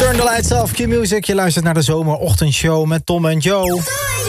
Turn the lights off, Q-Music. Je luistert naar de zomerochtendshow met Tom en Joe.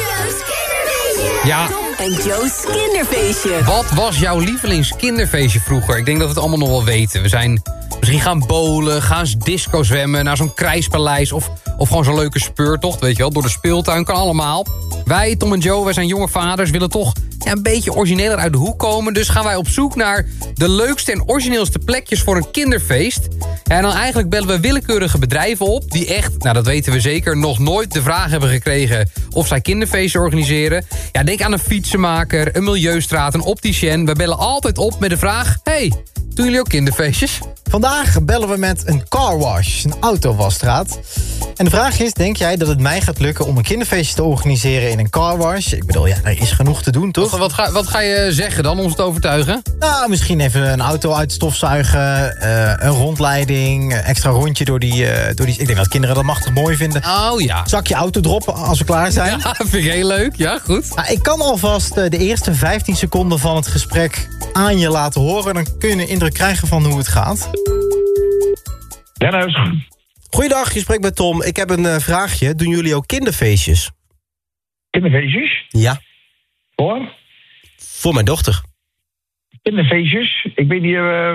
Ja. Tom en Joe's kinderfeestje. Wat was jouw lievelingskinderfeestje vroeger? Ik denk dat we het allemaal nog wel weten. We zijn misschien gaan bowlen, gaan disco zwemmen, naar zo'n krijspaleis of gewoon zo'n leuke speurtocht, weet je wel, door de speeltuin, kan allemaal. Wij, Tom en Joe, wij zijn jonge vaders, willen toch een beetje origineler uit de hoek komen. Dus gaan wij op zoek naar de leukste en origineelste plekjes voor een kinderfeest. Ja, en dan eigenlijk bellen we willekeurige bedrijven op die echt, nou dat weten we zeker, nog nooit de vraag hebben gekregen of zij kinderfeesten organiseren. Ja, denk aan een fietsenmaker, een milieustraat, een opticien. We bellen altijd op met de vraag, hey, doen jullie ook kinderfeestjes? Vandaag bellen we met een carwash, een autowasstraat. En de vraag is, denk jij dat het mij gaat lukken om een kinderfeestje te organiseren in een carwash? Ik bedoel, ja, er is genoeg te doen, toch? Wat ga je zeggen dan om ze te overtuigen? Nou, misschien even een auto uitstofzuigen, een rondleiding, extra rondje door die... Ik denk dat kinderen dat machtig mooi vinden. Oh ja. Zakje auto droppen als we klaar zijn. Ja, vind ik heel leuk. Ja, goed. Nou, ik kan alvast de eerste 15 seconden van het gesprek aan je laten horen. Dan kun je een indruk krijgen van hoe het gaat. Dennis. Goeiedag, je spreekt met Tom. Ik heb een vraagje. Doen jullie ook kinderfeestjes? Kinderfeestjes? Ja. Voor? Voor mijn dochter. Kinderfeestjes? Ik weet niet...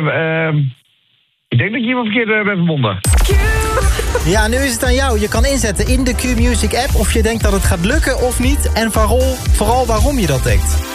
ik denk dat je iemand verkeerd bent verbonden. Ja, nu is het aan jou. Je kan inzetten in de Q-Music app of je denkt dat het gaat lukken of niet. En vooral waarom je dat denkt.